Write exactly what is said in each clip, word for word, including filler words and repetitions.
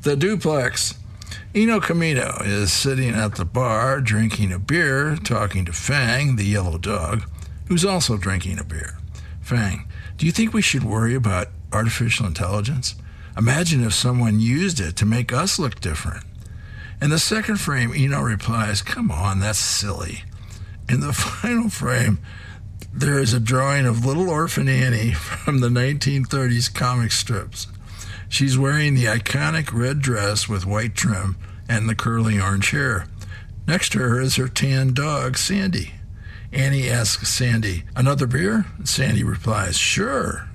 The duplex. Eno Camino is sitting at the bar drinking a beer, talking to Fang, the yellow dog, who's also drinking a beer. Fang, do you think we should worry about artificial intelligence? Imagine if someone used it to make us look different. In the second frame, Eno replies, come on, that's silly. In the final frame, there is a drawing of Little Orphan Annie from the nineteen thirties comic strips. She's wearing the iconic red dress with white trim and the curly orange hair. Next to her is her tan dog, Sandy. Annie asks Sandy, another beer? Sandy replies, sure.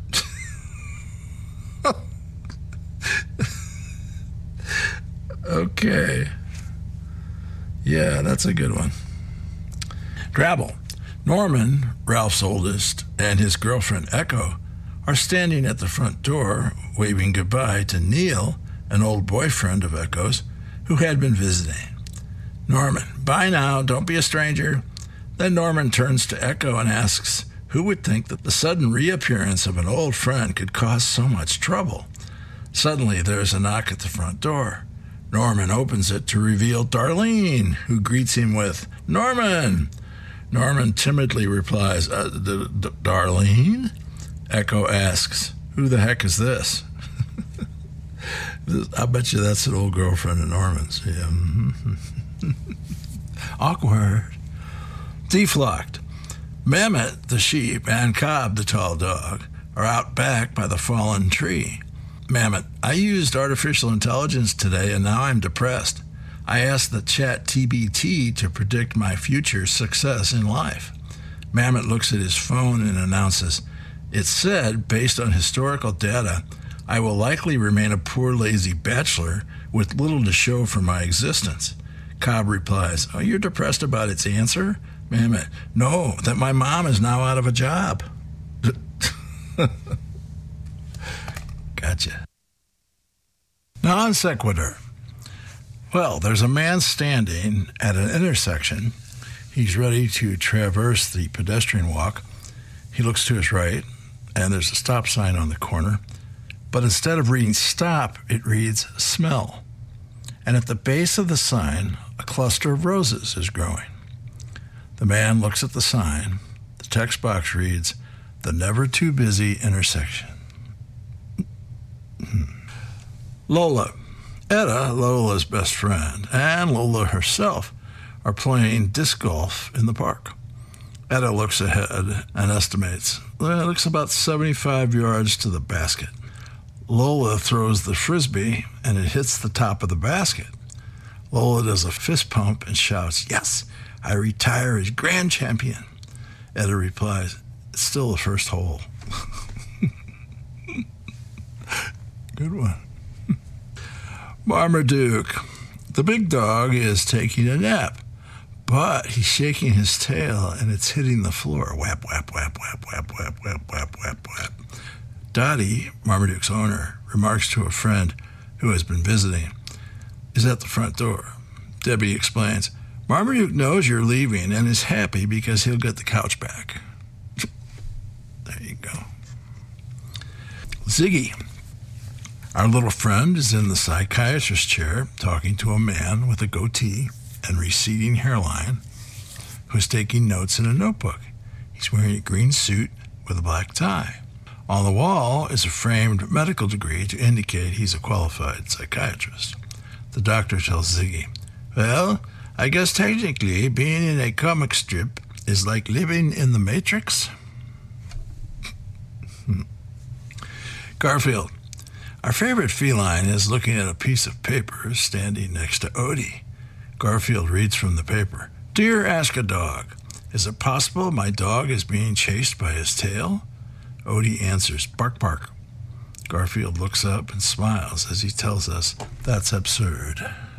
Okay. Yeah, that's a good one. Drabble. Norman, Ralph's oldest, and his girlfriend Echo are standing at the front door waving goodbye to Neil, an old boyfriend of Echo's, who had been visiting. Norman, bye now, don't be a stranger. Then Norman turns to Echo and asks, who would think that the sudden reappearance of an old friend could cause so much trouble? Suddenly, there's a knock at the front door. Norman opens it to reveal Darlene, who greets him with, Norman! Norman timidly replies, uh, D- D- Darlene? Echo asks, who the heck is this? I bet you that's an old girlfriend of Norman's. Yeah. Awkward. Deflocked. Mammoth, the sheep, and Cobb, the tall dog, are out back by the fallen tree. Mammoth, I used artificial intelligence today and now I'm depressed. I asked the chat T B T to predict my future success in life. Mammoth looks at his phone and announces, it said, based on historical data, I will likely remain a poor, lazy bachelor with little to show for my existence. Cobb replies, oh, you're depressed about its answer? Mammoth, no, that my mom is now out of a job. Gotcha. Non sequitur. Well, there's a man standing at an intersection. He's ready to traverse the pedestrian walk. He looks to his right, and there's a stop sign on the corner. But instead of reading stop, it reads smell. And at the base of the sign, a cluster of roses is growing. The man looks at the sign. The text box reads, the never too busy intersection. Lola. Etta, Lola's best friend, and Lola herself are playing disc golf in the park. Etta looks ahead and estimates, well, it looks about seventy-five yards to the basket. Lola throws the frisbee, and it hits the top of the basket. Lola does a fist pump and shouts, yes, I retire as grand champion. Etta replies, it's still the first hole. Good one. Marmaduke. The big dog is taking a nap, but he's shaking his tail and it's hitting the floor. Whap, whap, whap, whap, whap, whap, whap, whap, whap, whap. Dottie, Marmaduke's owner, remarks to a friend who has been visiting, is at the front door. Debbie explains, Marmaduke knows you're leaving and is happy because he'll get the couch back. There you go. Ziggy. Our little friend is in the psychiatrist's chair talking to a man with a goatee and receding hairline who's taking notes in a notebook. He's wearing a green suit with a black tie. On the wall is a framed medical degree to indicate he's a qualified psychiatrist. The doctor tells Ziggy, well, I guess technically being in a comic strip is like living in the Matrix. Garfield. Our favorite feline is looking at a piece of paper standing next to Odie. Garfield reads from the paper, Dear Ask a Dog, is it possible my dog is being chased by his tail? Odie answers, bark, bark. Garfield looks up and smiles as he tells us that's absurd.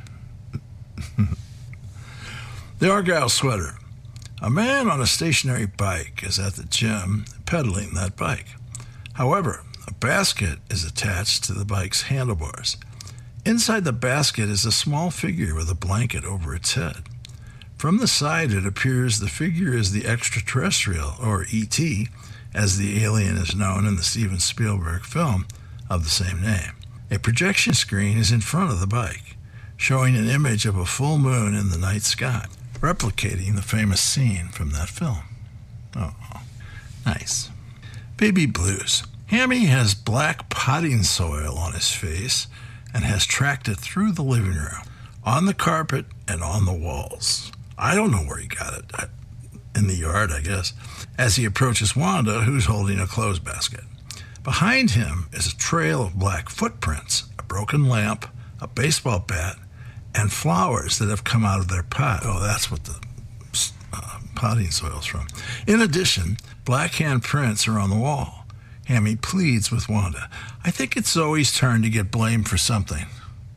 The Argyle Sweater. A man on a stationary bike is at the gym pedaling that bike. However, a basket is attached to the bike's handlebars. Inside the basket is a small figure with a blanket over its head. From the side, it appears the figure is the extraterrestrial, or E T, as the alien is known in the Steven Spielberg film of the same name. A projection screen is in front of the bike, showing an image of a full moon in the night sky, replicating the famous scene from that film. Oh, nice. Baby blues. Hammy has black potting soil on his face and has tracked it through the living room, on the carpet, and on the walls. I don't know where he got it. In the yard, I guess. As he approaches Wanda, who's holding a clothes basket. Behind him is a trail of black footprints, a broken lamp, a baseball bat, and flowers that have come out of their pot. Oh, that's what the uh, potting soil's from. In addition, black hand prints are on the wall. Hammy pleads with Wanda. I think it's Zoe's turn to get blamed for something.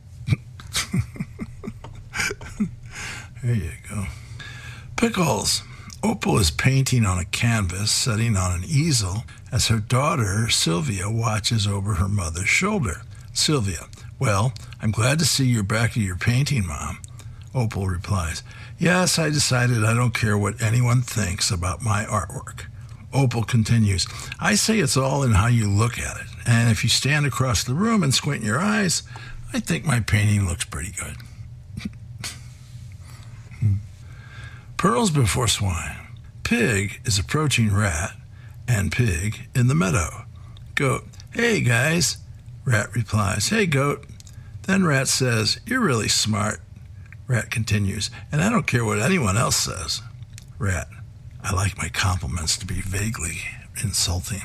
There you go. Pickles. Opal is painting on a canvas, sitting on an easel, as her daughter, Sylvia, watches over her mother's shoulder. Sylvia, well, I'm glad to see you're back to your painting, Mom. Opal replies, yes, I decided I don't care what anyone thinks about my artwork. Opal continues, I say it's all in how you look at it, and if you stand across the room and squint your eyes, I think my painting looks pretty good. Pearls before swine. Pig is approaching Rat and Pig in the meadow. Goat, hey guys. Rat replies, hey Goat. Then Rat says, you're really smart. Rat continues, and I don't care what anyone else says. Rat, I like my compliments to be vaguely insulting.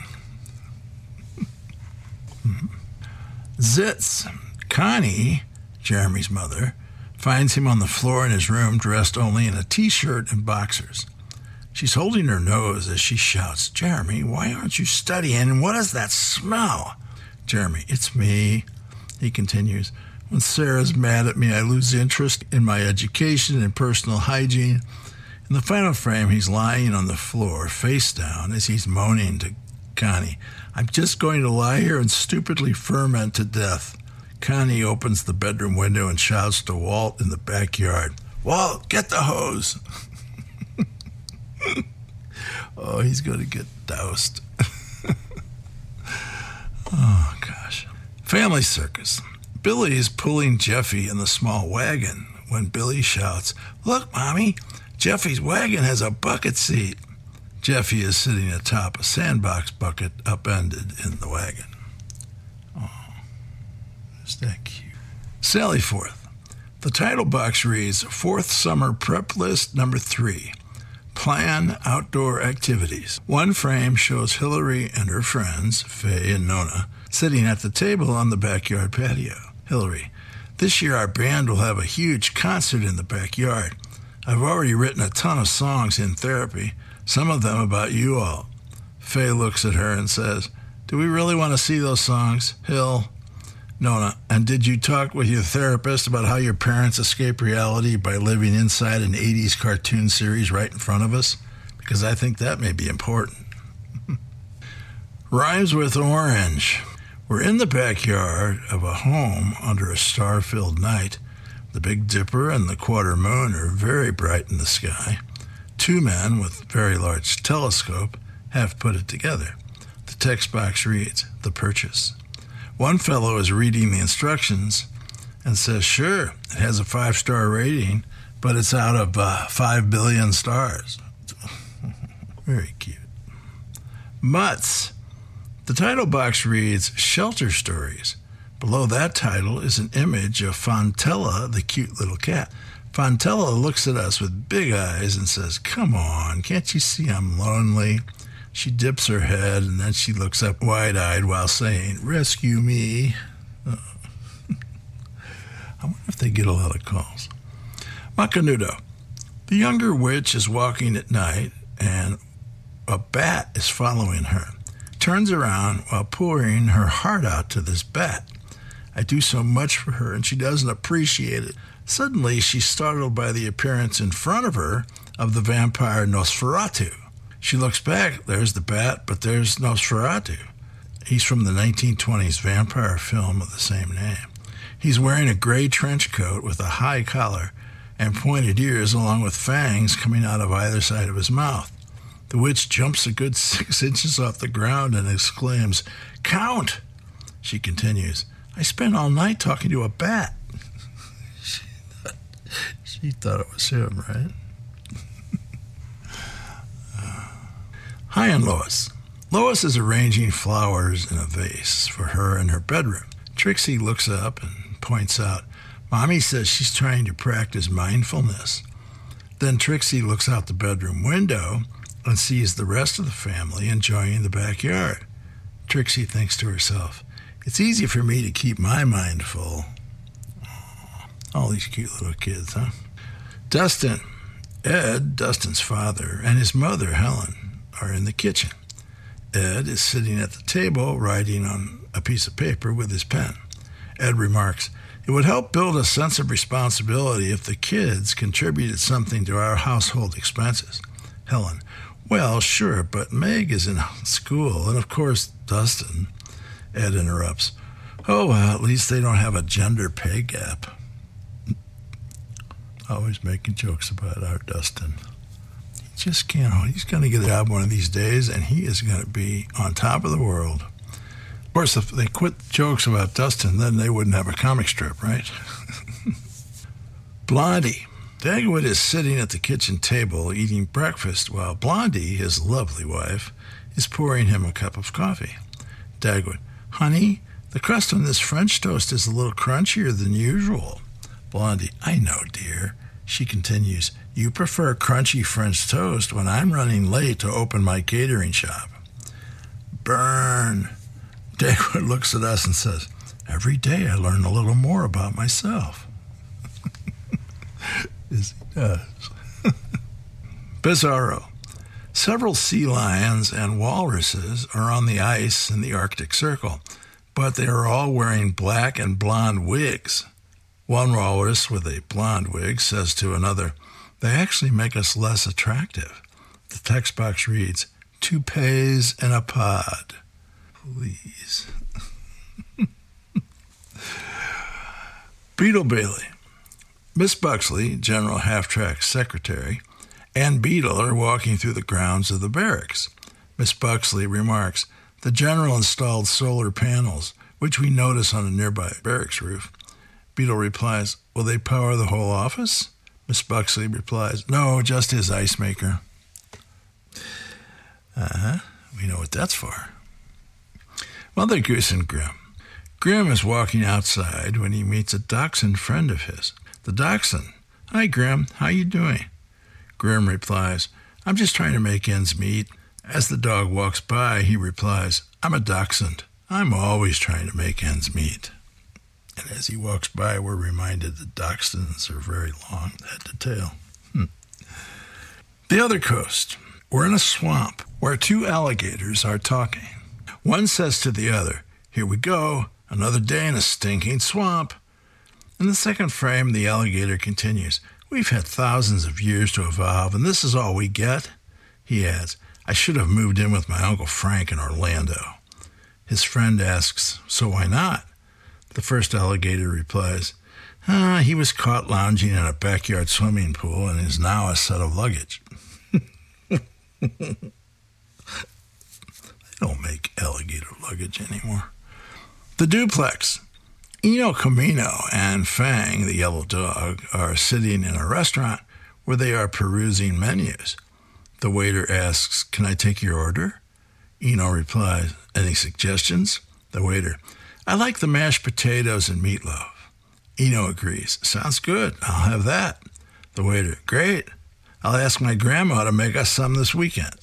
Zitz. Connie, Jeremy's mother, finds him on the floor in his room dressed only in a t-shirt and boxers. She's holding her nose as she shouts, Jeremy, why aren't you studying, and what is that smell? Jeremy, it's me. He continues, when Sarah's mad at me, I lose interest in my education and personal hygiene. In the final frame, he's lying on the floor, face down, as he's moaning to Connie, I'm just going to lie here and stupidly ferment to death. Connie opens the bedroom window and shouts to Walt in the backyard, Walt, get the hose. Oh, he's going to get doused. Oh, gosh. Family circus. Billy is pulling Jeffy in the small wagon when Billy shouts, look, Mommy, Jeffy's wagon has a bucket seat. Jeffy is sitting atop a sandbox bucket upended in the wagon. Oh, is that cute? Sally Forth. The title box reads, Fourth Summer Prep List Number Three. Plan outdoor activities. One frame shows Hillary and her friends, Faye and Nona, sitting at the table on the backyard patio. Hillary, this year our band will have a huge concert in the backyard. I've already written a ton of songs in therapy, some of them about you all. Faye looks at her and says, do we really want to see those songs, Hill? Nona, and did you talk with your therapist about how your parents escape reality by living inside an eighties cartoon series right in front of us? Because I think that may be important. Rhymes with orange. We're in the backyard of a home under a star-filled night. The Big Dipper and the quarter moon are very bright in the sky. Two men with very large telescope have put it together. The text box reads, The Purchase. One fellow is reading the instructions and says, sure, it has a five-star rating, but it's out of uh, five billion stars. Very cute. Mutts. The title box reads, Shelter Stories. Below that title is an image of Fontella, the cute little cat. Fontella looks at us with big eyes and says, come on, can't you see I'm lonely? She dips her head, and then she looks up wide-eyed while saying, rescue me. Uh, I wonder if they get a lot of calls. Macanudo. The younger witch is walking at night, and a bat is following her. Turns around while pouring her heart out to this bat. I do so much for her, and she doesn't appreciate it. Suddenly, she's startled by the appearance in front of her of the vampire Nosferatu. She looks back, there's the bat, but there's Nosferatu. He's from the nineteen twenties vampire film of the same name. He's wearing a gray trench coat with a high collar and pointed ears along with fangs coming out of either side of his mouth. The witch jumps a good six inches off the ground and exclaims, Count! She continues, I spent all night talking to a bat. she, thought, she thought it was him, right? Hi, and Lois. Lois is arranging flowers in a vase for her in her bedroom. Trixie looks up and points out, Mommy says she's trying to practice mindfulness. Then Trixie looks out the bedroom window and sees the rest of the family enjoying the backyard. Trixie thinks to herself, it's easy for me to keep my mind full. Oh, all these cute little kids, huh? Dustin, Ed, Dustin's father, and his mother, Helen, are in the kitchen. Ed is sitting at the table writing on a piece of paper with his pen. Ed remarks, it would help build a sense of responsibility if the kids contributed something to our household expenses. Helen, well, sure, but Meg is in school, and of course, Dustin. Ed interrupts, oh, well, at least they don't have a gender pay gap. Always making jokes about our Dustin. He just can't, he's going to get a job one of these days, and he is going to be on top of the world. Of course, if they quit jokes about Dustin, then they wouldn't have a comic strip, right? Blondie. Dagwood is sitting at the kitchen table eating breakfast while Blondie, his lovely wife, is pouring him a cup of coffee. Dagwood, honey, the crust on this French toast is a little crunchier than usual. Blondie, I know, dear. She continues, you prefer crunchy French toast when I'm running late to open my catering shop. Burn. Dagwood looks at us and says, every day I learn a little more about myself. Yes, he does. Bizarro. Several sea lions and walruses are on the ice in the Arctic Circle, but they are all wearing black and blonde wigs. One walrus with a blonde wig says to another, they actually make us less attractive. The text box reads, toupees in a pod. Please. Beetle Bailey. Miss Buxley, General Half-Track's secretary, and Beetle are walking through the grounds of the barracks. Miss Buxley remarks, the general installed solar panels, which we notice on a nearby barracks roof. Beetle replies, will they power the whole office? Miss Buxley replies, no, just his ice maker. Uh-huh, we know what that's for. Mother Goose and Grim. Grim is walking outside when he meets a dachshund friend of his. The dachshund, hi Grim, how you doing? Grim replies, I'm just trying to make ends meet. As the dog walks by, he replies, I'm a dachshund. I'm always trying to make ends meet. And as he walks by, we're reminded that dachshunds are very long, head to tail. Hmm. The other coast. We're in a swamp where two alligators are talking. One says to the other, here we go, another day in a stinking swamp. In the second frame, the alligator continues, we've had thousands of years to evolve, and this is all we get. He adds, I should have moved in with my Uncle Frank in Orlando. His friend asks, so why not? The first alligator replies, ah, he was caught lounging in a backyard swimming pool and is now a set of luggage. They don't make alligator luggage anymore. The duplex. Eno Camino and Fang, the yellow dog, are sitting in a restaurant where they are perusing menus. The waiter asks, can I take your order? Eno replies, any suggestions? The waiter, I like the mashed potatoes and meatloaf. Eno agrees, sounds good, I'll have that. The waiter, great, I'll ask my grandma to make us some this weekend.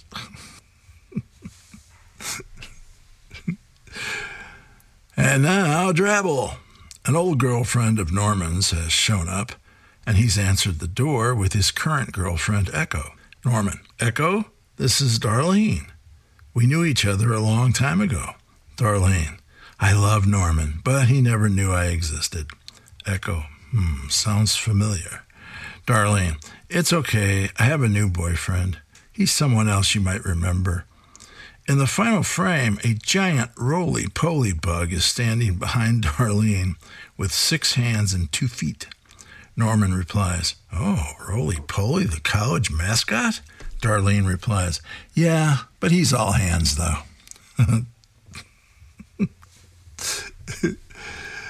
And now, Drabble. An old girlfriend of Norman's has shown up, and he's answered the door with his current girlfriend, Echo. Norman, Echo, this is Darlene. We knew each other a long time ago. Darlene, I love Norman, but he never knew I existed. Echo, hmm, sounds familiar. Darlene, it's okay, I have a new boyfriend. He's someone else you might remember. In the final frame, a giant roly-poly bug is standing behind Darlene with six hands and two feet. Norman replies, oh, roly-poly, the college mascot? Darlene replies, yeah, but he's all hands, though.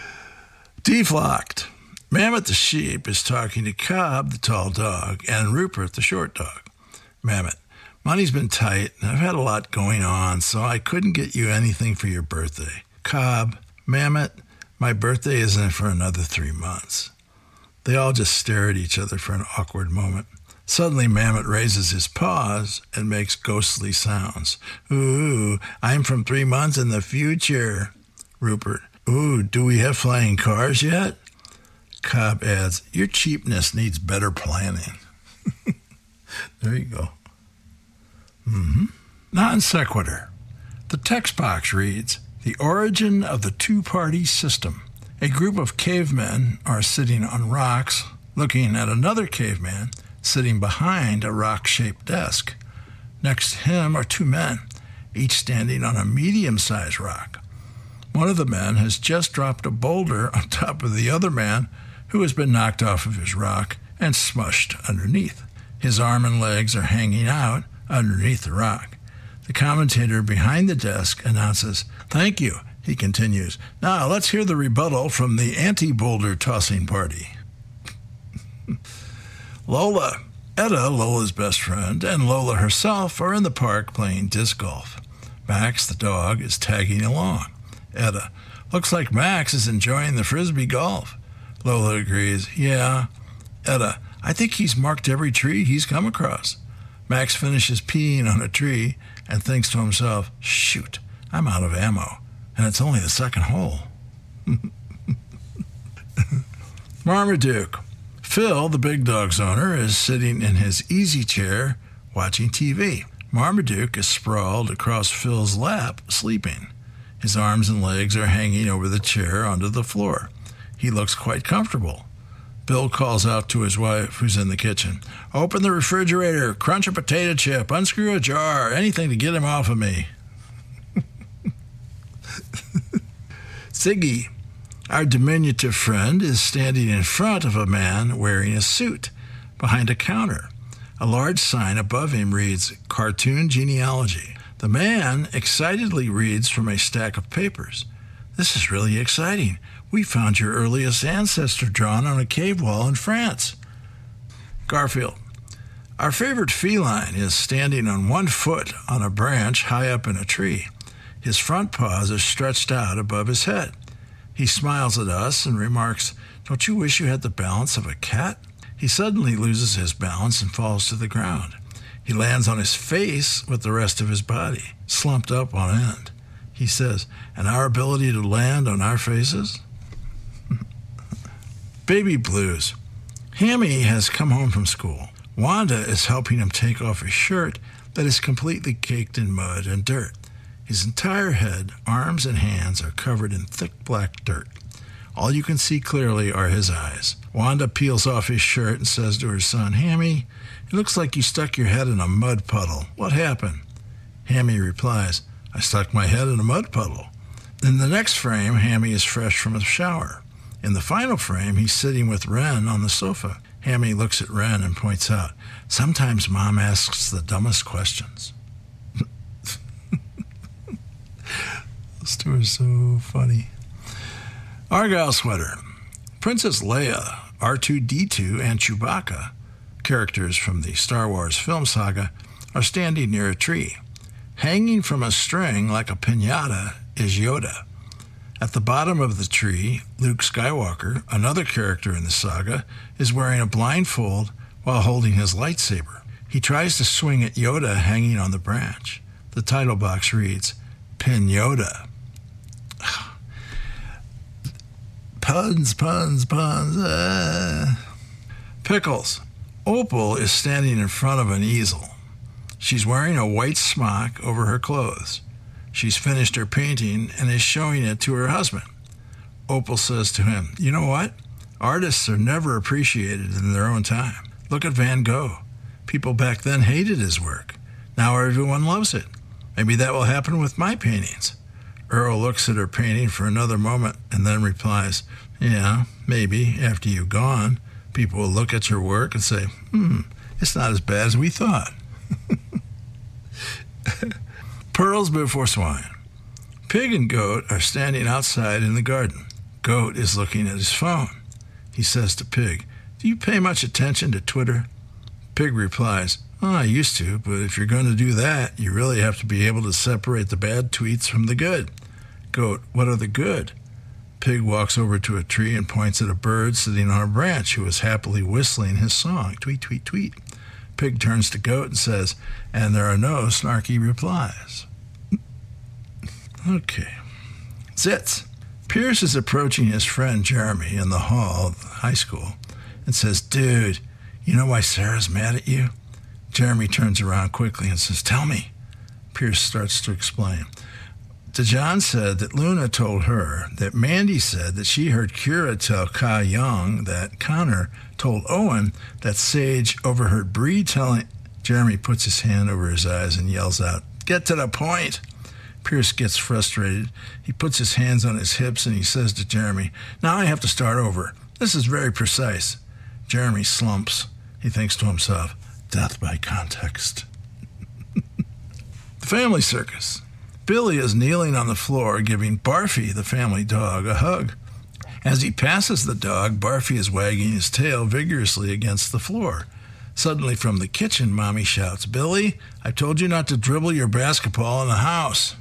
Deflocked. Mammoth the sheep is talking to Cobb, the tall dog, and Rupert, the short dog. Mammoth, money's been tight, and I've had a lot going on, so I couldn't get you anything for your birthday. Cobb, Mammoth, my birthday isn't for another three months. They all just stare at each other for an awkward moment. Suddenly, Mammoth raises his paws and makes ghostly sounds. Ooh, I'm from three months in the future. Rupert, ooh, do we have flying cars yet? Cobb adds, your cheapness needs better planning. There you go. Mm-hmm. Non sequitur. The text box reads, the origin of the two-party system. A group of cavemen are sitting on rocks, looking at another caveman sitting behind a rock-shaped desk. Next to him are two men, each standing on a medium-sized rock. One of the men has just dropped a boulder on top of the other man, who has been knocked off of his rock and smushed underneath. His arm and legs are hanging out underneath the rock. The commentator behind the desk announces, thank you, he continues. Now let's hear the rebuttal from the anti-boulder tossing party. Lola. Etta, Lola's best friend, and Lola herself are in the park playing disc golf. Max, the dog, is tagging along. Etta, looks like Max is enjoying the frisbee golf. Lola agrees, yeah. Etta, I think he's marked every tree he's come across. Max finishes peeing on a tree and thinks to himself, shoot, I'm out of ammo, and it's only the second hole. Marmaduke. Phil, the big dog's owner, is sitting in his easy chair watching T V. Marmaduke is sprawled across Phil's lap, sleeping. His arms and legs are hanging over the chair onto the floor. He looks quite comfortable. Bill calls out to his wife, who's in the kitchen. Open the refrigerator, crunch a potato chip, unscrew a jar, anything to get him off of me. Ziggy, our diminutive friend, is standing in front of a man wearing a suit behind a counter. A large sign above him reads, Cartoon Genealogy. The man excitedly reads from a stack of papers. This is really exciting. We found your earliest ancestor drawn on a cave wall in France. Garfield. Our favorite feline is standing on one foot on a branch high up in a tree. His front paws are stretched out above his head. He smiles at us and remarks, don't you wish you had the balance of a cat? He suddenly loses his balance and falls to the ground. He lands on his face with the rest of his body, slumped up on end. He says, and our ability to land on our faces? Baby blues. Hammy has come home from school. Wanda is helping him take off his shirt that is completely caked in mud and dirt. His entire head, arms, and hands are covered in thick black dirt. All you can see clearly are his eyes. Wanda peels off his shirt and says to her son, Hammy, it looks like you stuck your head in a mud puddle. What happened? Hammy replies, I stuck my head in a mud puddle. In the next frame, Hammy is fresh from a shower. In the final frame, he's sitting with Ren on the sofa. Hammy looks at Ren and points out, sometimes Mom asks the dumbest questions. Those two are so funny. Argyle sweater. Princess Leia, R two D two, and Chewbacca, characters from the Star Wars film saga, are standing near a tree. Hanging from a string like a piñata is Yoda. At the bottom of the tree, Luke Skywalker, another character in the saga, is wearing a blindfold while holding his lightsaber. He tries to swing at Yoda hanging on the branch. The title box reads, Pin Yoda. Puns, puns, puns. Uh. Pickles. Opal is standing in front of an easel. She's wearing a white smock over her clothes. She's finished her painting and is showing it to her husband. Opal says to him, you know what? Artists are never appreciated in their own time. Look at Van Gogh. People back then hated his work. Now everyone loves it. Maybe that will happen with my paintings. Earl looks at her painting for another moment and then replies, yeah, maybe after you've gone, people will look at your work and say, hmm, it's not as bad as we thought. Pearls before swine. Pig and Goat are standing outside in the garden. Goat is looking at his phone. He says to Pig, "Do you pay much attention to Twitter?" Pig replies, "Oh, I used to, but if you're going to do that, you really have to be able to separate the bad tweets from the good." Goat, "What are the good?" Pig walks over to a tree and points at a bird sitting on a branch who is happily whistling his song, tweet, tweet, tweet. Pig turns to Goat and says, "And there are no snarky replies." Okay. Zits. Pierce is approaching his friend Jeremy in the hall of the high school and says, "Dude, you know why Sarah's mad at you?" Jeremy turns around quickly and says, "Tell me." Pierce starts to explain. DeJohn said that Luna told her that Mandy said that she heard Kira tell Ka Young that Connor told Owen that Sage overheard Bree telling... Jeremy puts his hand over his eyes and yells out, "Get to the point." Pierce gets frustrated. He puts his hands on his hips and he says to Jeremy, "Now I have to start over. This is very precise." Jeremy slumps. He thinks to himself, "Death by context." The family circus. Billy is kneeling on the floor giving Barfy, the family dog, a hug. As he passes the dog, Barfy is wagging his tail vigorously against the floor. Suddenly from the kitchen, Mommy shouts, "Billy, I told you not to dribble your basketball in the house."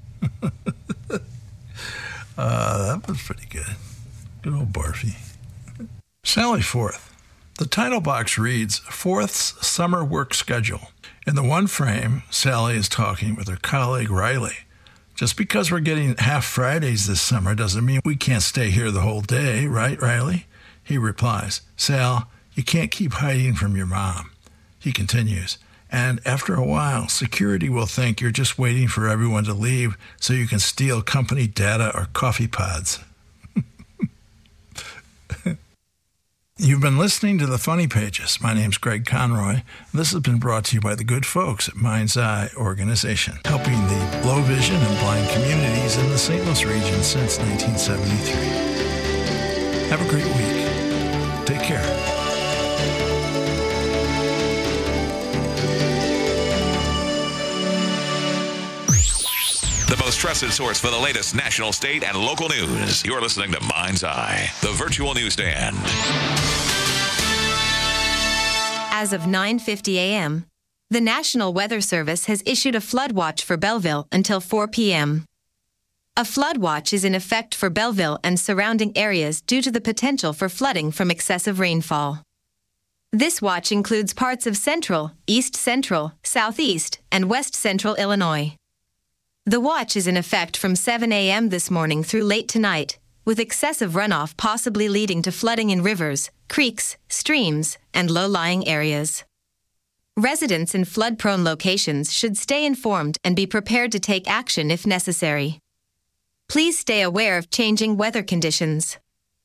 uh, that was pretty good. Good old Barfy. Sally Forth. The title box reads, "Forth's Summer Work Schedule." In the one frame, Sally is talking with her colleague Riley. "Just because we're getting half Fridays this summer doesn't mean we can't stay here the whole day, right, Riley?" He replies, "Sal, you can't keep hiding from your mom." He continues, "And after a while, security will think you're just waiting for everyone to leave so you can steal company data or coffee pods." You've been listening to The Funny Pages. My name's Greg Conroy. This has been brought to you by the good folks at Mind's Eye Organization, helping the low vision and blind communities in the Saint Louis region since nineteen seventy-three. Have a great week. Take care. The most trusted source for the latest national, state, and local news. You're listening to Mind's Eye, the virtual newsstand. As of nine fifty a.m., the National Weather Service has issued a flood watch for Belleville until four p.m. A flood watch is in effect for Belleville and surrounding areas due to the potential for flooding from excessive rainfall. This watch includes parts of central, east central, southeast, and west central Illinois. The watch is in effect from seven a.m. this morning through late tonight, with excessive runoff possibly leading to flooding in rivers, creeks, streams, and low-lying areas. Residents in flood-prone locations should stay informed and be prepared to take action if necessary. Please stay aware of changing weather conditions.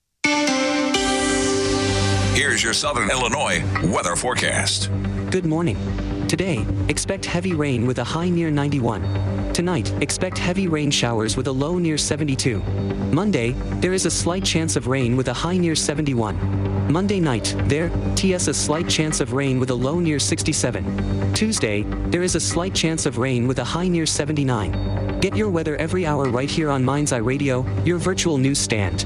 Here's your Southern Illinois weather forecast. Good morning. Today, expect heavy rain with a high near ninety-one. Tonight, expect heavy rain showers with a low near seventy-two. Monday, there is a slight chance of rain with a high near seventy-one. Monday night, there, T S a slight chance of rain with a low near sixty-seven. Tuesday, there is a slight chance of rain with a high near seventy-nine. Get your weather every hour right here on Mind's Eye Radio, your virtual news stand.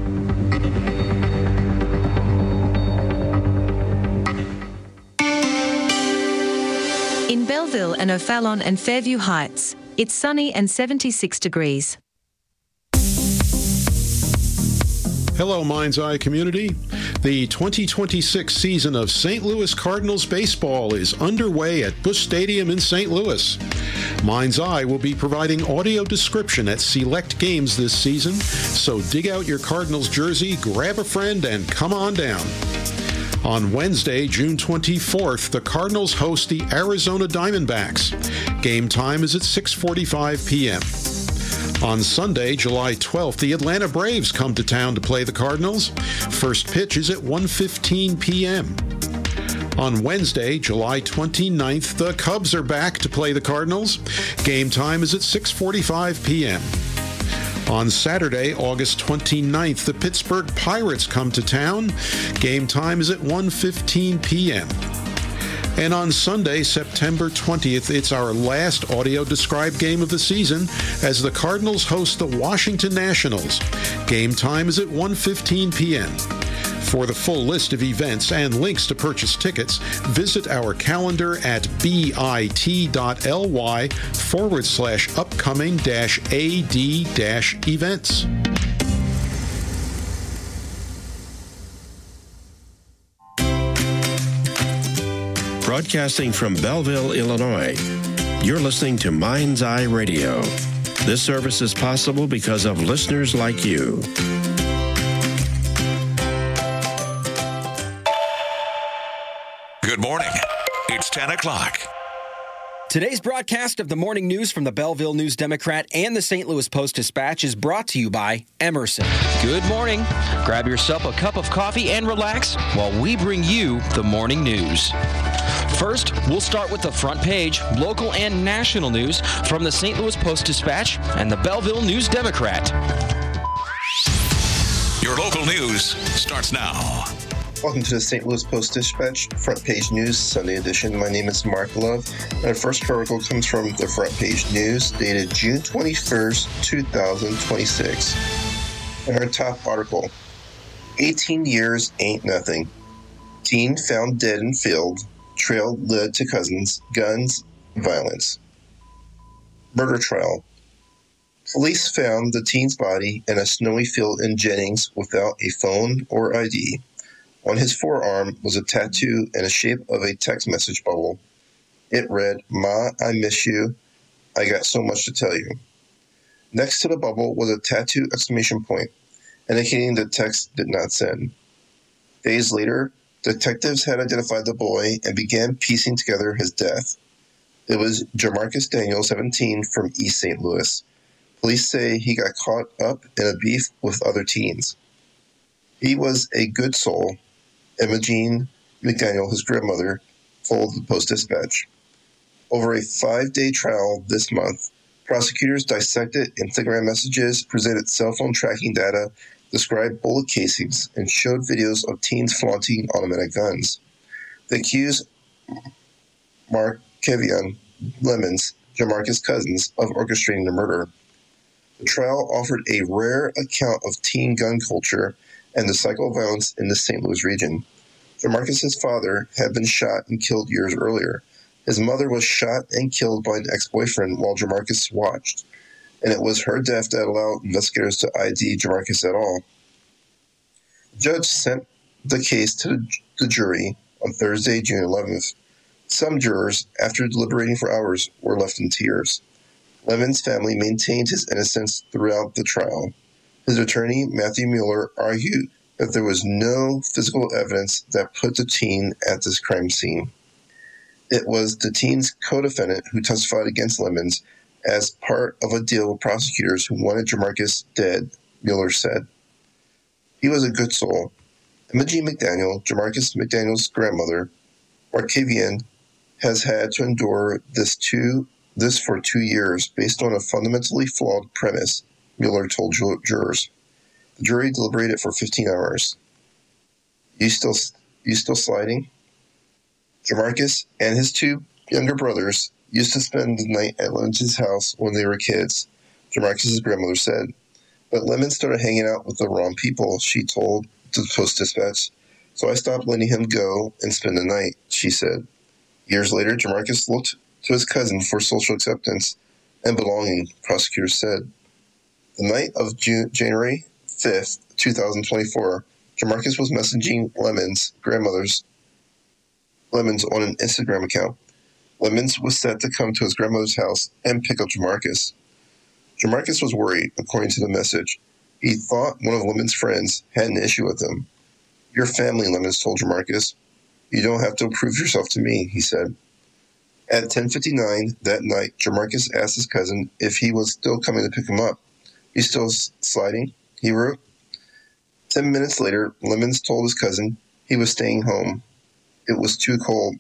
In Belleville and O'Fallon and Fairview Heights, it's sunny and seventy-six degrees. Hello, Mind's Eye community. The twenty twenty-six season of Saint Louis Cardinals baseball is underway at Busch Stadium in Saint Louis. Mind's Eye will be providing audio description at select games this season, so dig out your Cardinals jersey, grab a friend, and come on down. On Wednesday, June twenty-fourth, the Cardinals host the Arizona Diamondbacks. Game time is at six forty-five p.m. On Sunday, July twelfth, the Atlanta Braves come to town to play the Cardinals. First pitch is at one fifteen p.m. On Wednesday, July twenty-ninth, the Cubs are back to play the Cardinals. Game time is at six forty-five p.m. On Saturday, August twenty-ninth, the Pittsburgh Pirates come to town. Game time is at one fifteen p.m. And on Sunday, September twentieth, it's our last audio-described game of the season as the Cardinals host the Washington Nationals. Game time is at one fifteen p.m. For the full list of events and links to purchase tickets, visit our calendar at bit.ly forward slash upcoming dash AD dash events. Broadcasting from Belleville, Illinois, you're listening to Mind's Eye Radio. This service is possible because of listeners like you. Good morning. It's ten o'clock. Today's broadcast of the morning news from the Belleville News Democrat and the Saint Louis Post-Dispatch is brought to you by Emerson. Good morning. Grab yourself a cup of coffee and relax while we bring you the morning news. First, we'll start with the front page, local and national news from the Saint Louis Post-Dispatch and the Belleville News Democrat. Your local news starts now. Welcome to the Saint Louis Post-Dispatch Front Page News Sunday edition. My name is Mark Love, and our first article comes from the Front Page News, dated June twenty-first, twenty twenty-six. And our top article, eighteen years ain't nothing. Teen found dead in field, trail led to cousins, guns, violence. Murder trial. Police found the teen's body in a snowy field in Jennings without a phone or I D. On his forearm was a tattoo in the shape of a text message bubble. It read, "Ma, I miss you. I got so much to tell you." Next to the bubble was a tattoo exclamation point, indicating the text did not send. Days later, detectives had identified the boy and began piecing together his death. It was Jamarcus Daniel, seventeen, from East Saint Louis. Police say he got caught up in a beef with other teens. He was a good soul, Imogene McDaniel, his grandmother, told the Post-Dispatch. Over a five-day trial this month, prosecutors dissected Instagram messages, presented cell phone tracking data, described bullet casings, and showed videos of teens flaunting automatic guns. The accused Mark Kevian Lemons, Jamarcus' cousins, of orchestrating the murder. The trial offered a rare account of teen gun culture and the cycle of violence in the Saint Louis region. Jamarcus' father had been shot and killed years earlier. His mother was shot and killed by an ex-boyfriend while Jamarcus watched, and it was her death that allowed investigators to I D Jamarcus at all. The judge sent the case to the jury on Thursday, June eleventh. Some jurors, after deliberating for hours, were left in tears. Lemon's family maintained his innocence throughout the trial. His attorney, Matthew Mueller, argued that there was no physical evidence that put the teen at this crime scene. It was the teen's co-defendant who testified against Lemons as part of a deal with prosecutors who wanted Jamarcus dead, Mueller said. He was a good soul. Imogene McDaniel, Jamarcus McDaniel's grandmother, Markavian, has had to endure this, two, this for two years based on a fundamentally flawed premise, Mueller told jurors. The jury deliberated for fifteen hours. You still, you still sliding? Jamarcus and his two younger brothers used to spend the night at Lemons' house when they were kids, Jamarcus' grandmother said. But Lemons started hanging out with the wrong people, she told the Post-Dispatch. So I stopped letting him go and spend the night, she said. Years later, Jamarcus looked to his cousin for social acceptance and belonging, prosecutors said. The night of June, January fifth, twenty twenty-four, Jamarcus was messaging Lemons' grandmother's Lemons on an Instagram account. Lemons was set to come to his grandmother's house and pick up Jamarcus. Jamarcus was worried, according to the message. He thought one of Lemons' friends had an issue with him. Your family, Lemons told Jamarcus. You don't have to prove yourself to me, he said. At ten fifty-nine that night, Jamarcus asked his cousin if he was still coming to pick him up. You still sliding? He wrote. Ten minutes later, Lemons told his cousin he was staying home. It was too cold.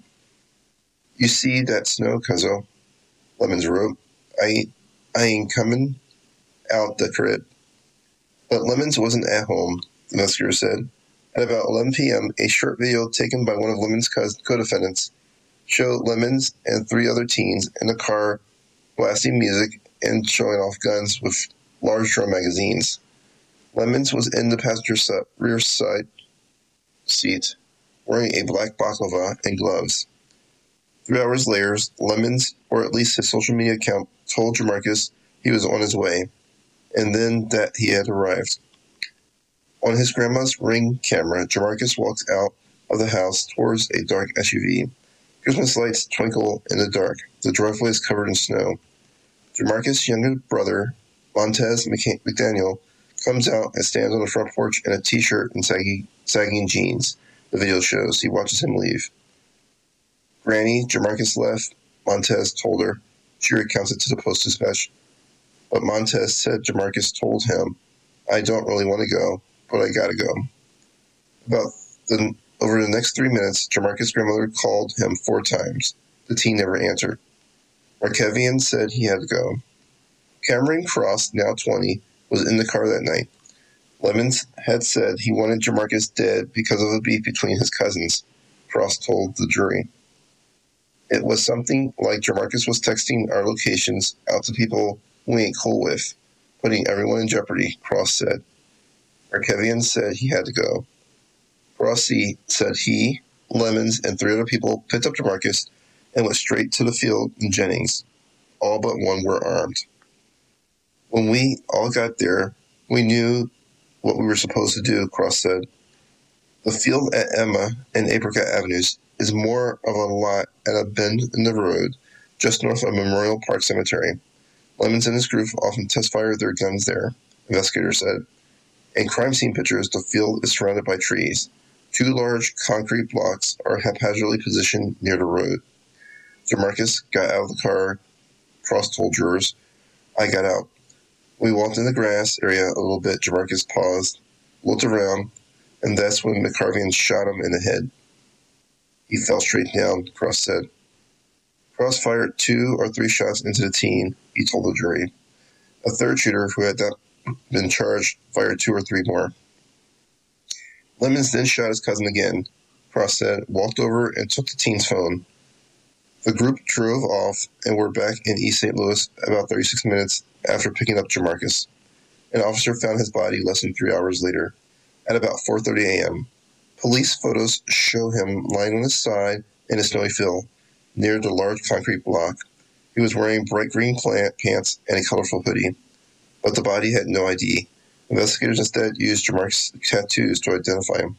You see that snow, cuzzo? Lemons wrote. I, I ain't coming out the crib. But Lemons wasn't at home, the investigator said. At about eleven p.m., a short video taken by one of Lemons' co-defendants showed Lemons and three other teens in a car blasting music and showing off guns with large drum magazines. Lemons was in the passenger rear side seat, wearing a black balaclava and gloves. Three hours later, Lemons, or at least his social media account, told Jamarcus he was on his way, and then that he had arrived. On his grandma's Ring camera, Jamarcus walks out of the house towards a dark S U V. Christmas lights twinkle in the dark. The driveway is covered in snow. Jamarcus' younger brother, Montez McDaniel, comes out and stands on the front porch in a t-shirt and saggy, sagging jeans. The video shows. He watches him leave. Granny, Jamarcus left, Montez told her. She recounts it to the Post-Dispatch. But Montez said Jamarcus told him, I don't really want to go, but I gotta go. About the, over the next three minutes, Jamarcus' grandmother called him four times. The teen never answered. Markevian said he had to go. Cameron Cross, now twenty, was in the car that night. Lemons had said he wanted Jamarcus dead because of a beef between his cousins, Cross told the jury. It was something like Jamarcus was texting our locations out to people we ain't cool with, putting everyone in jeopardy, Cross said. Markevian said he had to go. Rossi said he, Lemons, and three other people picked up Jamarcus and went straight to the field in Jennings. All but one were armed. When we all got there, we knew what we were supposed to do, Cross said. The field at Emma and Apricot Avenues is more of a lot at a bend in the road just north of Memorial Park Cemetery. Lemons and his group often test fire their guns there, investigators said. In crime scene pictures, the field is surrounded by trees. Two large concrete blocks are haphazardly positioned near the road. Jamarcus got out of the car, Cross told jurors. I got out. We walked in the grass area a little bit. Jamarcus paused, looked around, and that's when McCarvian shot him in the head. He fell straight down, Cross said. Cross fired two or three shots into the teen, he told the jury. A third shooter, who had not been charged, fired two or three more. Lemons then shot his cousin again, Cross said, walked over and took the teen's phone. The group drove off and were back in East Saint Louis about thirty-six minutes after picking up Jamarcus. An officer found his body less than three hours later, at about four thirty a.m. Police photos show him lying on his side in a snowy field near the large concrete block. He was wearing bright green pants and a colorful hoodie, but the body had no I D. Investigators instead used Jamarcus' tattoos to identify him.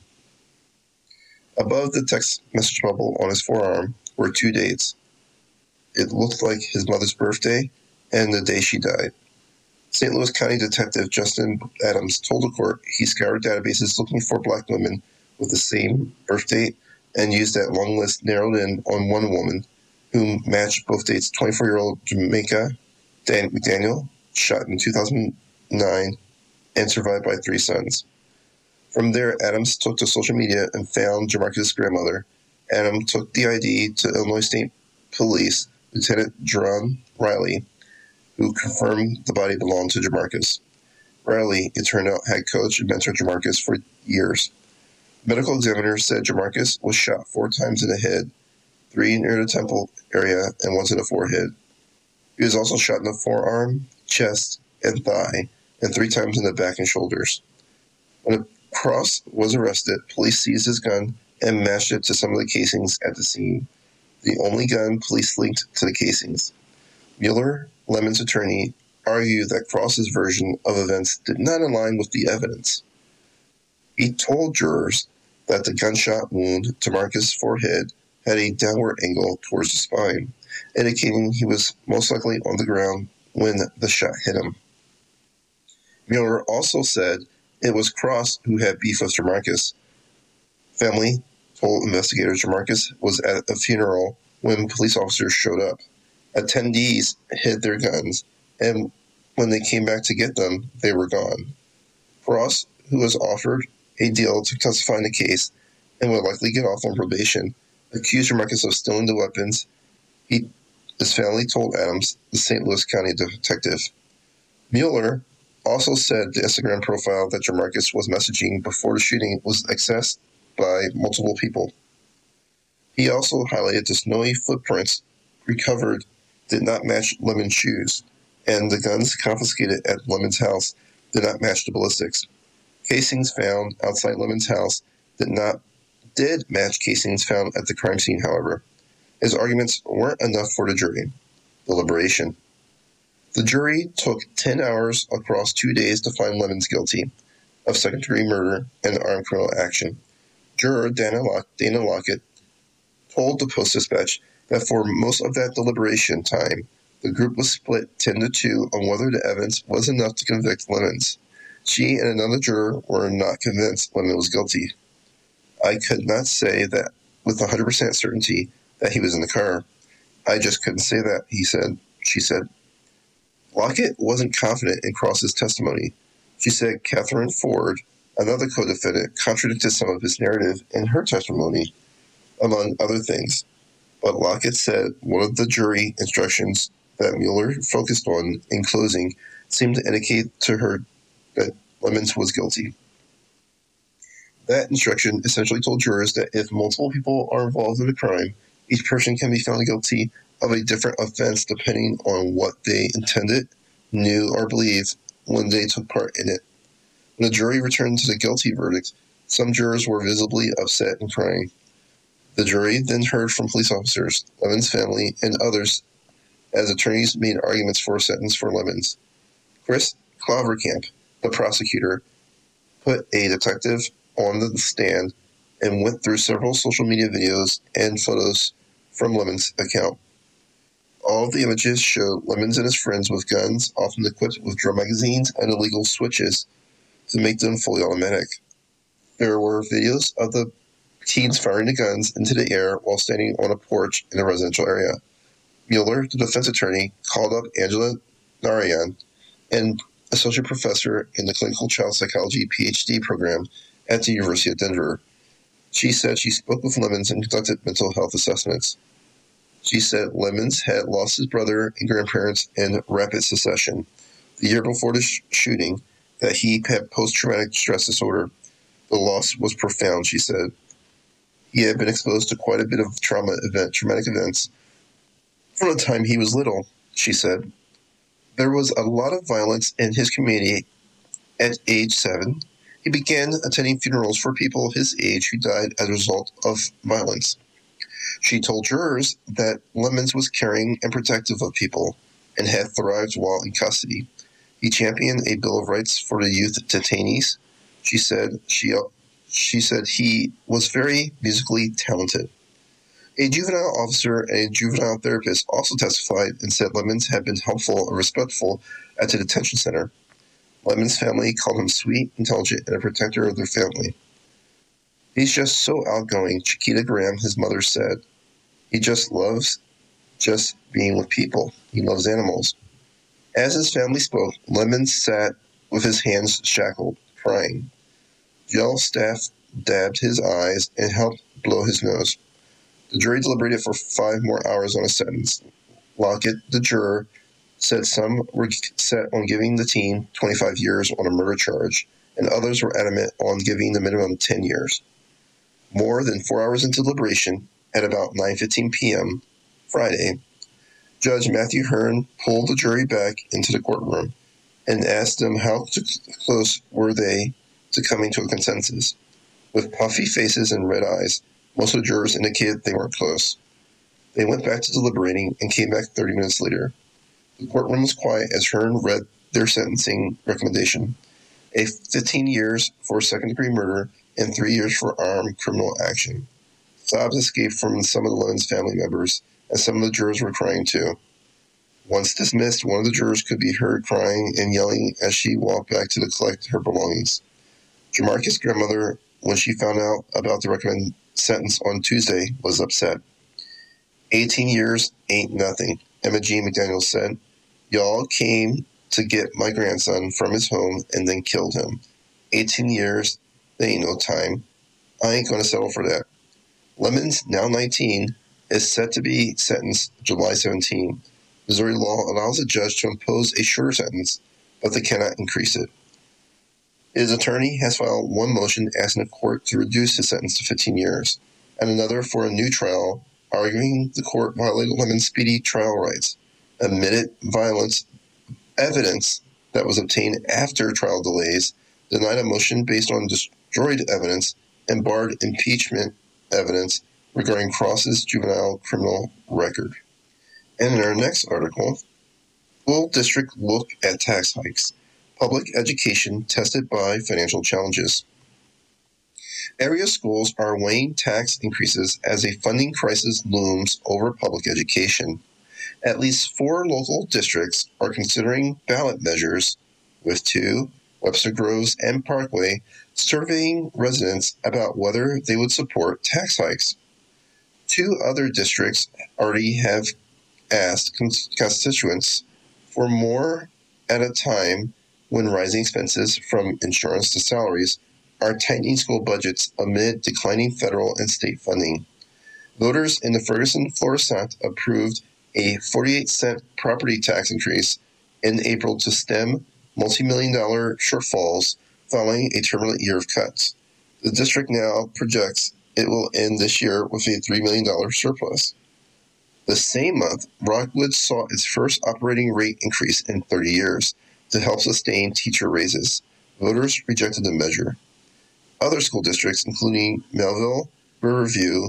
Above the text message bubble on his forearm were two dates. It looked like his mother's birthday and the day she died. Saint Louis County Detective Justin Adams told the court he scoured databases looking for black women with the same birth date and used that long list narrowed in on one woman who matched both dates. twenty-four-year-old Jamaica Dan McDaniel, shot in two thousand nine and survived by three sons. From there, Adams took to social media and found Jamarcus' grandmother. Adam took the I D to Illinois State Police Lieutenant Jerron Riley, who confirmed the body belonged to Jamarcus. Riley, it turned out, had coached and mentored Jamarcus for years. Medical examiner said Jamarcus was shot four times in the head, three near the temple area and one to the forehead. He was also shot in the forearm, chest, and thigh, and three times in the back and shoulders. When Cross was arrested, police seized his gun and matched it to some of the casings at the scene, the only gun police linked to the casings. Mueller, Lemons' attorney, argued that Cross's version of events did not align with the evidence. He told jurors that the gunshot wound to Jamarcus' forehead had a downward angle towards the spine, indicating he was most likely on the ground when the shot hit him. Mueller also said it was Cross who had beef with Jamarcus. Family told investigators Jamarcus was at a funeral when police officers showed up. Attendees hid their guns, and when they came back to get them, they were gone. Cross, who was offered a deal to testify in the case and would likely get off on probation, accused Jamarcus of stealing the weapons. He, his family told Adams, the Saint Louis County detective. Mueller also said the Instagram profile that Jamarcus was messaging before the shooting was accessed by multiple people. He also highlighted the snowy footprints recovered did not match Lemon's shoes, and the guns confiscated at Lemon's house did not match the ballistics. Casings found outside Lemon's house did not did match casings found at the crime scene, however. His arguments weren't enough for the jury. Deliberation. The jury took ten hours across two days to find Lemons guilty of second-degree murder and armed criminal action. Juror Dana, Lock- Dana Lockett told the Post-Dispatch that for most of that deliberation time, the group was split ten to two on whether the evidence was enough to convict Lemons. She and another juror were not convinced Lemons was guilty. I could not say that with one hundred percent certainty that he was in the car. I just couldn't say that, he said. She said. Lockett wasn't confident in Cross's testimony. She said Catherine Ford, another co-defendant, contradicted some of his narrative in her testimony, among other things. But Lockett said one of the jury instructions that Mueller focused on in closing seemed to indicate to her that Lemons was guilty. That instruction essentially told jurors that if multiple people are involved in a crime, each person can be found guilty of a different offense depending on what they intended, knew, or believed when they took part in it. When the jury returned to the guilty verdict, some jurors were visibly upset and crying. The jury then heard from police officers, Lemons' family, and others as attorneys made arguments for a sentence for Lemons. Chris Clovercamp, the prosecutor, put a detective on the stand and went through several social media videos and photos from Lemons' account. All of the images showed Lemons and his friends with guns, often equipped with drum magazines and illegal switches to make them fully automatic. There were videos of the teens firing the guns into the air while standing on a porch in a residential area. Mueller, the defense attorney, called up Angela Narayan, an associate professor in the clinical child psychology P H D program at the University of Denver. She said she spoke with Lemons and conducted mental health assessments. She said Lemons had lost his brother and grandparents in rapid succession the year before the sh- shooting, that he had post-traumatic stress disorder. The loss was profound, she said. He had been exposed to quite a bit of trauma event, traumatic events from the time he was little, she said. There was a lot of violence in his community at age seven. He began attending funerals for people his age who died as a result of violence. She told jurors that Lemons was caring and protective of people and had thrived while in custody. He championed a Bill of Rights for the youth detainees. She said she she said he was very musically talented. A juvenile officer and a juvenile therapist also testified and said Lemons had been helpful and respectful at the detention center. Lemons' family called him sweet, intelligent, and a protector of their family. He's just so outgoing, Chiquita Graham, his mother, said. He just loves just being with people. He loves animals. As his family spoke, Lemons sat with his hands shackled, crying. Jail staff dabbed his eyes and helped blow his nose. The jury deliberated for five more hours on a sentence. Lockett, the juror, said some were set on giving the teen twenty-five years on a murder charge, and others were adamant on giving the minimum ten years. More than four hours into deliberation, at about nine fifteen p.m. Friday, Judge Matthew Hearn pulled the jury back into the courtroom and asked them how close were they to coming to a consensus. With puffy faces and red eyes, most of the jurors indicated they weren't close. They went back to deliberating and came back thirty minutes later. The courtroom was quiet as Hearn read their sentencing recommendation: a fifteen years for second-degree murder and three years for armed criminal action. Sobs escaped from some of the Lemons family members, as some of the jurors were crying too. Once dismissed, one of the jurors could be heard crying and yelling as she walked back to collect her belongings. Jamarcus' grandmother, when she found out about the recommended sentence on Tuesday, was upset. Eighteen years ain't nothing, Emma Jean McDaniel said. Y'all came to get my grandson from his home and then killed him. Eighteen years, they ain't no time. I ain't going to settle for that. Lemons, now nineteen, is set to be sentenced July seventeenth. Missouri law allows a judge to impose a shorter sentence, but they cannot increase it. His attorney has filed one motion asking the court to reduce his sentence to fifteen years. and another for a new trial, arguing the court violated women's speedy trial rights, admitted violence evidence that was obtained after trial delays, denied a motion based on destroyed evidence, and barred impeachment evidence regarding Cross's juvenile criminal record. And in our next article, School District Look at Tax Hikes. Public Education Tested by Financial Challenges. Area schools are weighing tax increases as a funding crisis looms over public education. At least four local districts are considering ballot measures, with two, Webster Groves and Parkway, surveying residents about whether they would support tax hikes. Two other districts already have asked constituents for more at a time when rising expenses from insurance to salaries are tightening school budgets amid declining federal and state funding. Voters in the Ferguson-Florissant approved a forty-eight cent property tax increase in April to stem multi-million dollar shortfalls following a turbulent year of cuts. The district now projects it will end this year with a three million dollars surplus. The same month, Rockwood saw its first operating rate increase in thirty years to help sustain teacher raises. Voters rejected the measure. Other school districts, including Melville, Riverview,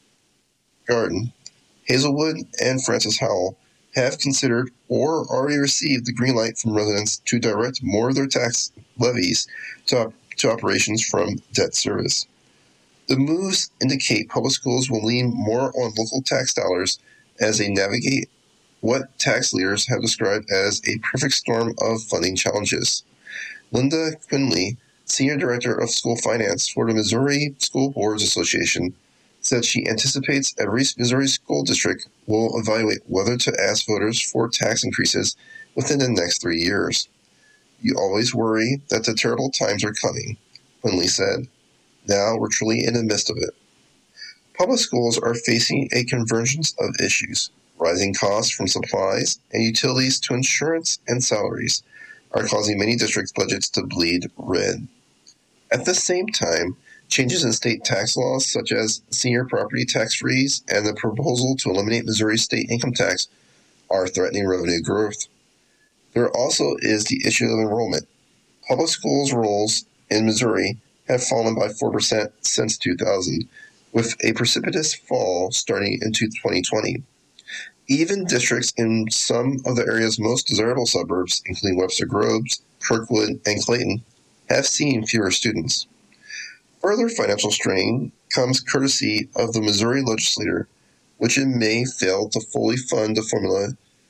Garden, Hazelwood, and Francis Howell, have considered or already received the green light from residents to direct more of their tax levies to, op- to operations from debt service. The moves indicate public schools will lean more on local tax dollars as they navigate what tax leaders have described as a perfect storm of funding challenges. Linda Quinley, Senior Director of School Finance for the Missouri School Boards Association, said she anticipates every Missouri school district will evaluate whether to ask voters for tax increases within the next three years. You always worry that the terrible times are coming, Quinley said. Now we're truly in the midst of it. Public schools are facing a convergence of issues. Rising costs from supplies and utilities to insurance and salaries are causing many districts' budgets to bleed red. At the same time, changes in state tax laws, such as senior property tax freeze and the proposal to eliminate Missouri state income tax, are threatening revenue growth. There also is the issue of enrollment. Public schools' rolls in Missouri have fallen by four percent since two thousand, with a precipitous fall starting in twenty twenty. Even districts in some of the area's most desirable suburbs, including Webster Groves, Kirkwood, and Clayton, have seen fewer students. Further financial strain comes courtesy of the Missouri legislature, which in May failed to fully fund the formula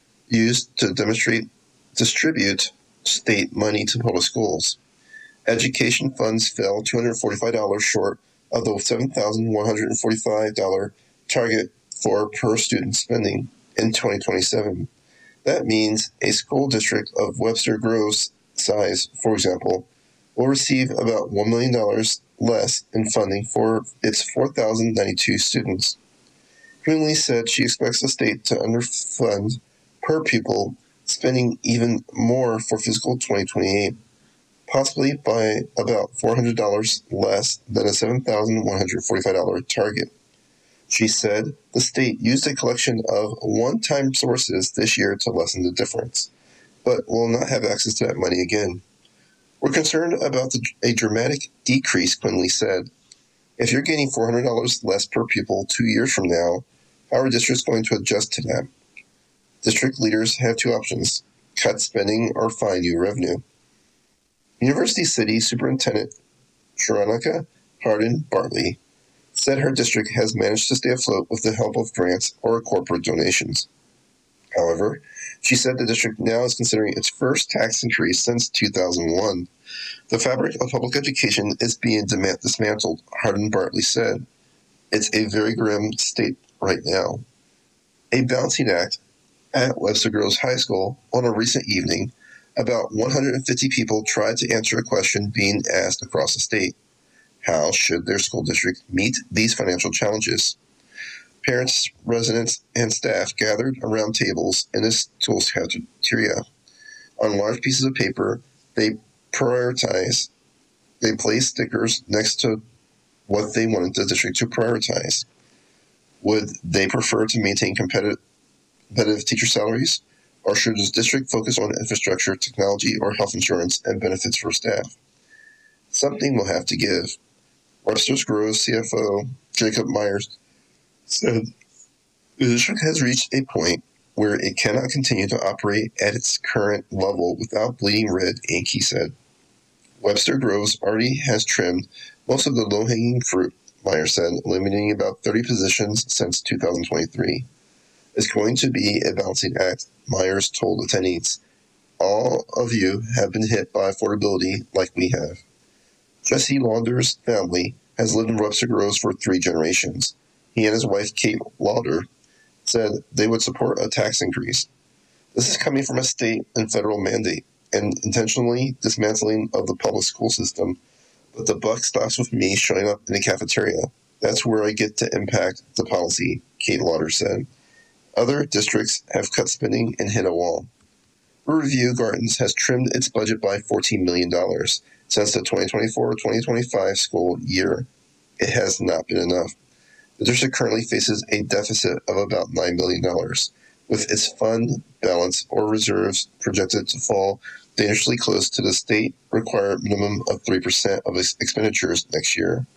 used to demonstrate distribute state money to public schools. Education funds fell two hundred forty-five dollars short of the seven thousand one hundred forty-five dollars target for per student spending in twenty twenty-seven. That means a school district of Webster Groves size, for example, will receive about one million dollars less in funding for its four thousand ninety-two students. Quinley said she expects the state to underfund per pupil, spending even more for fiscal twenty twenty-eight, possibly by about four hundred dollars less than a seven thousand one hundred forty-five dollars target. She said the state used a collection of one-time sources this year to lessen the difference, but will not have access to that money again. We're concerned about the, a dramatic decrease, Quinley said. If you're getting four hundred dollars less per pupil two years from now, how are districts going to adjust to that? District leaders have two options: cut spending or find new revenue. University City Superintendent Sharonica Hardin Bartley said her district has managed to stay afloat with the help of grants or corporate donations. However, she said the district now is considering its first tax increase since two thousand one. The fabric of public education is being dismantled, Hardin Bartley said. It's a very grim state right now. A balancing act at Webster Groves High School on a recent evening, about one hundred fifty people tried to answer a question being asked across the state. How should their school district meet these financial challenges? Parents, residents, and staff gathered around tables in this school's cafeteria. On large pieces of paper, they prioritize. They placed stickers next to what they wanted the district to prioritize. Would they prefer to maintain competitive, competitive teacher salaries? Or should the district focus on infrastructure, technology, or health insurance and benefits for staff? Something will have to give. Webster Groves C F O Jacob Myers said the district has reached a point where it cannot continue to operate at its current level without bleeding red, Incorporated, he said. Webster Groves already has trimmed most of the low-hanging fruit, Myers said, eliminating about thirty positions since two thousand twenty-three. It's going to be a balancing act, Myers told attendees. All of you have been hit by affordability like we have. Jesse Launder's family has lived in Webster Groves for three generations. He and his wife, Kate Lauder, said they would support a tax increase. This is coming from a state and federal mandate and intentionally dismantling of the public school system, but the buck stops with me showing up in the cafeteria. That's where I get to impact the policy, Kate Lauder said. Other districts have cut spending and hit a wall. Riverview Gardens has trimmed its budget by fourteen million dollars since the twenty twenty-four twenty twenty-five school year. It has not been enough. The district currently faces a deficit of about nine million dollars, with its fund balance or reserves projected to fall dangerously close to the state-required minimum of three percent of its expenditures next year.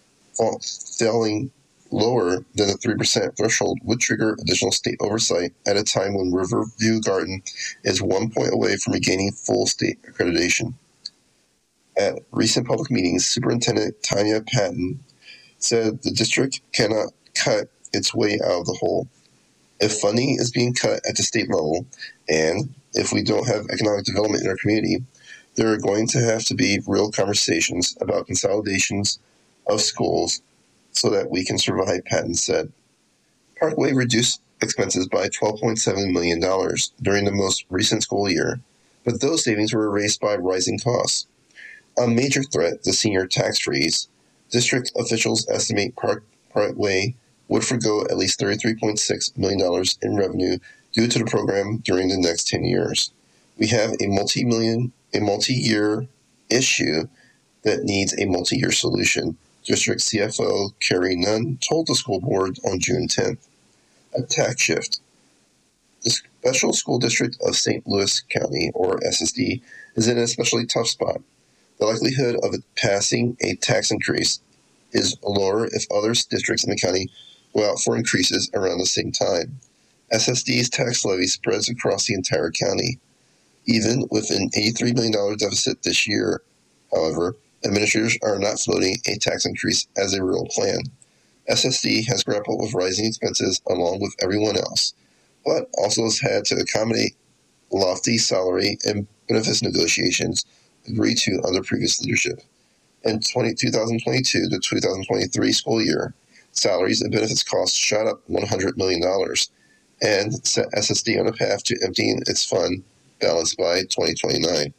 Falling lower than the three percent threshold would trigger additional state oversight at a time when Riverview Garden is one point away from regaining full state accreditation. At recent public meetings, Superintendent Tanya Patton said the district cannot cut its way out of the hole. If funding is being cut at the state level, and if we don't have economic development in our community, there are going to have to be real conversations about consolidations of schools so that we can survive, Patton said. Parkway reduced expenses by twelve point seven million dollars during the most recent school year, but those savings were erased by rising costs. A major threat, the senior tax freeze, district officials estimate Park, Parkway would forgo at least thirty-three point six million dollars in revenue due to the program during the next ten years. We have a multi-million, a multi-year issue that needs a multi-year solution, District C F O Carrie Nunn told the school board on June tenth. A tax shift. The Special School District of Saint Louis County, or S S D, is in an especially tough spot. The likelihood of it passing a tax increase is lower if other districts in the county go out for increases around the same time. S S D's tax levy spreads across the entire county. Even with an eighty-three million dollars deficit this year, however, administrators are not floating a tax increase as a real plan. S S D has grappled with rising expenses along with everyone else, but also has had to accommodate lofty salary and benefits negotiations agreed to under previous leadership. In twenty twenty-two to two thousand twenty-three school year, salaries and benefits costs shot up one hundred million dollars and set S S D on a path to emptying its fund balance by twenty twenty-nine.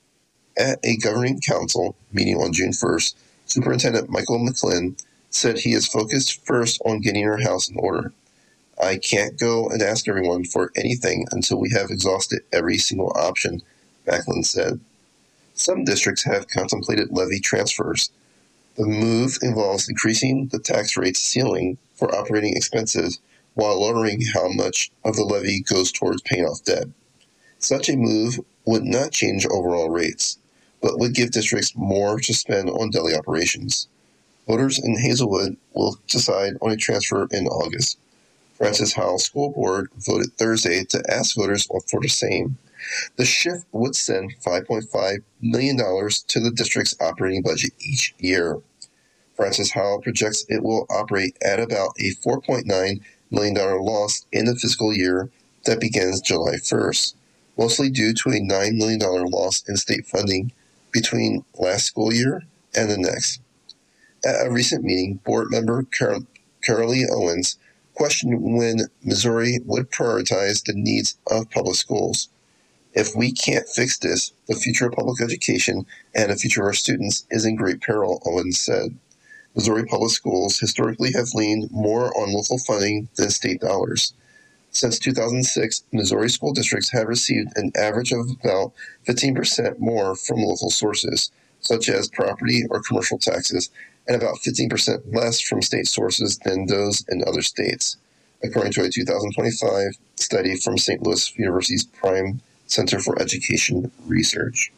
At a governing council meeting on June first, Superintendent Michael McClin said he is focused first on getting our house in order. I can't go and ask everyone for anything until we have exhausted every single option, Macklin said. Some districts have contemplated levy transfers. The move involves increasing the tax rate ceiling for operating expenses while lowering how much of the levy goes towards paying off debt. Such a move would not change overall rates, but would give districts more to spend on daily operations. Voters in Hazelwood will decide on a transfer in August. Francis Howell School Board voted Thursday to ask voters for the same. The shift would send five point five million dollars to the district's operating budget each year. Francis Howell projects it will operate at about a four point nine million dollars loss in the fiscal year that begins July first, mostly due to a nine million dollars loss in state funding between last school year and the next. At a recent meeting, board member Carol, Carolee Owens questioned when Missouri would prioritize the needs of public schools. If we can't fix this, the future of public education and the future of our students is in great peril, Owens said. Missouri public schools historically have leaned more on local funding than state dollars. Since two thousand six, Missouri school districts have received an average of about fifteen percent more from local sources, such as property or commercial taxes, and about fifteen percent less from state sources than those in other states, according to a two thousand twenty-five study from Saint Louis University's Prime Center for Education Research.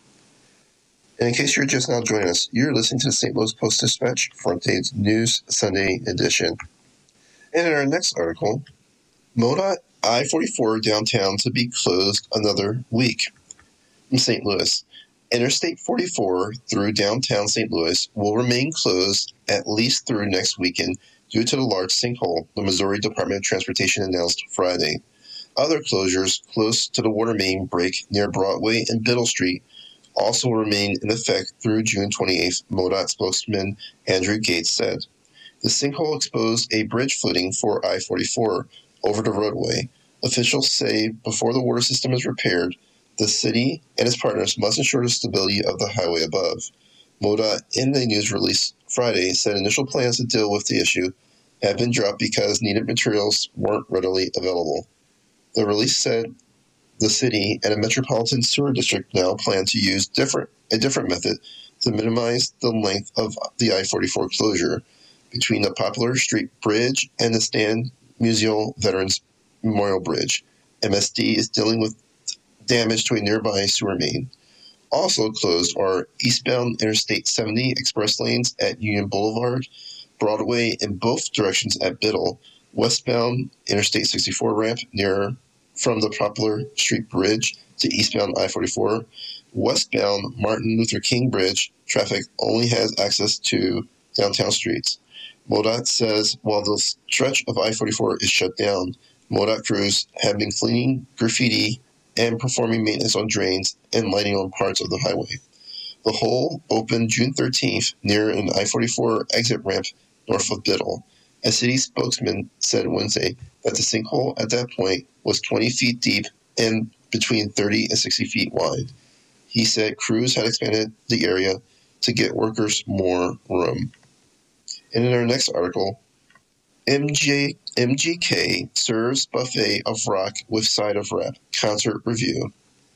And in case you're just now joining us, you're listening to the Saint Louis Post-Dispatch Front Page News Sunday edition. And in our next article, MoDOT I forty-four downtown to be closed another week. In Saint Louis, Interstate forty-four through downtown Saint Louis will remain closed at least through next weekend due to the large sinkhole, the Missouri Department of Transportation announced Friday. Other closures close to the water main break near Broadway and Biddle Street also remain in effect through June twenty-eighth, MoDOT spokesman Andrew Gates said. The sinkhole exposed a bridge footing for I forty-four over the roadway. Officials say before the water system is repaired, the city and its partners must ensure the stability of the highway above. MoDOT, in a news release Friday, said initial plans to deal with the issue had been dropped because needed materials weren't readily available. The release said the city and a metropolitan sewer district now plan to use different a different method to minimize the length of the I forty-four closure between the Poplar Street Bridge and the Stan Musial Veterans Memorial Bridge. M S D is dealing with damage to a nearby sewer main. Also closed are eastbound Interstate seventy express lanes at Union Boulevard, Broadway in both directions at Biddle, westbound Interstate sixty-four ramp near from the Poplar Street Bridge to eastbound I forty-four, westbound Martin Luther King Bridge, traffic only has access to downtown streets. MoDOT says while the stretch of I forty-four is shut down, MoDOT crews have been cleaning graffiti and performing maintenance on drains and lighting on parts of the highway. The hole opened June thirteenth near an I forty-four exit ramp north of Biddle. A city spokesman said Wednesday that the sinkhole at that point was twenty feet deep and between thirty and sixty feet wide. He said crews had expanded the area to get workers more room. And in our next article, M J, M G K serves buffet of rock with side of rap, concert review.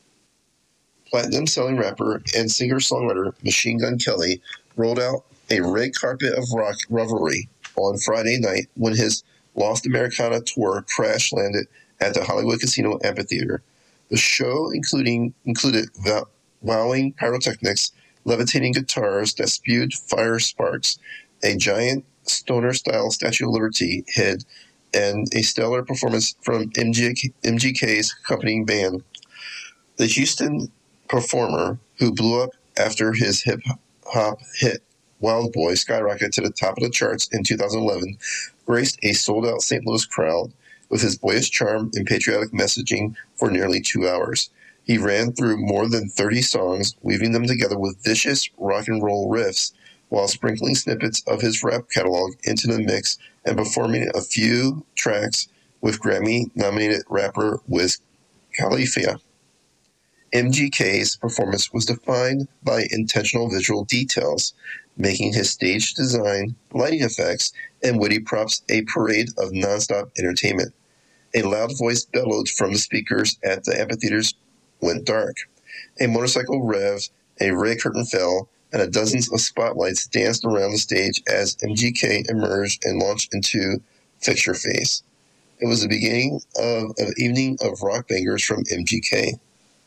Platinum-selling rapper and singer-songwriter Machine Gun Kelly rolled out a red carpet of rock revelry on Friday night when his Lost Americana tour crash-landed at the Hollywood Casino Amphitheater. The show including included wowing pyrotechnics, levitating guitars that spewed fire sparks, a giant stoner-style Statue of Liberty hid, and a stellar performance from M G K's accompanying band. The Houston performer, who blew up after his hip-hop hit Wild Boy skyrocketed to the top of the charts in two thousand eleven, graced a sold-out Saint Louis crowd with his boyish charm and patriotic messaging for nearly two hours. He ran through more than thirty songs, weaving them together with vicious rock and roll riffs, while sprinkling snippets of his rap catalog into the mix and performing a few tracks with Grammy-nominated rapper Wiz Khalifa. M G K's performance was defined by intentional visual details, making his stage design, lighting effects, and witty props a parade of nonstop entertainment. A loud voice bellowed from the speakers at the amphitheaters went dark. A motorcycle revved, a red curtain fell, and a dozens of spotlights danced around the stage as M G K emerged and launched into Fix Your Face. It was the beginning of an evening of rock bangers from M G K.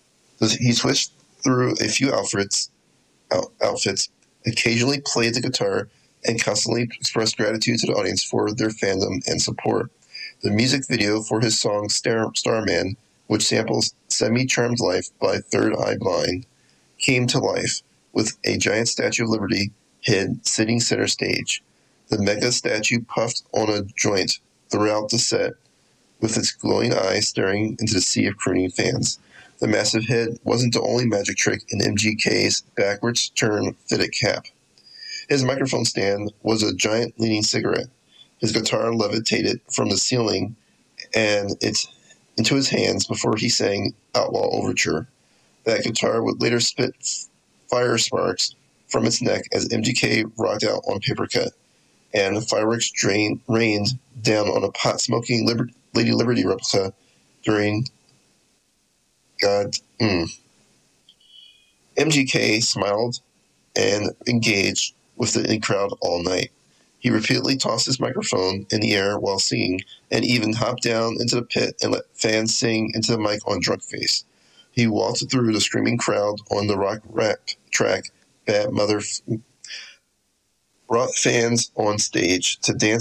He switched through a few outfits, out, outfits, occasionally played the guitar, and constantly expressed gratitude to the audience for their fandom and support. The music video for his song Star, Starman, which samples Semi-Charmed Life by Third Eye Blind, came to life with a giant Statue of Liberty hid sitting center stage. The mega statue puffed on a joint throughout the set, with its glowing eyes staring into the sea of crooning fans. The massive head wasn't the only magic trick in M G K's backwards turn fitted cap. His microphone stand was a giant leaning cigarette. His guitar levitated from the ceiling and it's into his hands before he sang Outlaw Overture. That guitar would later spit fire sparks from its neck as M G K rocked out on Paper Cut, and fireworks drained, rained down on a pot-smoking Liber- Lady Liberty replica during God. Mm. M G K smiled and engaged with the in crowd all night. He repeatedly tossed his microphone in the air while singing, and even hopped down into the pit and let fans sing into the mic on Drunk Face. He waltzed through the screaming crowd on the rock rap track Bad Mother, brought fans on stage to dance